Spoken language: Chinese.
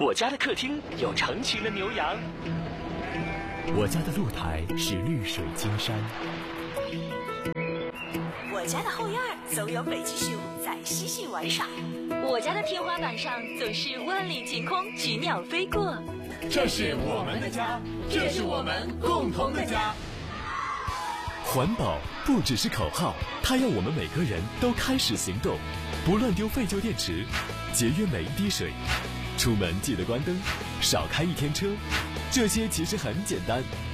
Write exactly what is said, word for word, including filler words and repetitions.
我家的客厅有成群的牛羊， 我家的露台是绿水青山， 我家的后院总有北极熊在嬉戏玩耍， 我家的天花板上总是万里晴空，菊鸟飞过。 这是我们的家，这是我们共同的家。 环保不只是口号，它要我们每个人都开始行动，不乱丢废旧电池，节约每一滴水，出门记得关灯，少开一天车，这些其实很简单，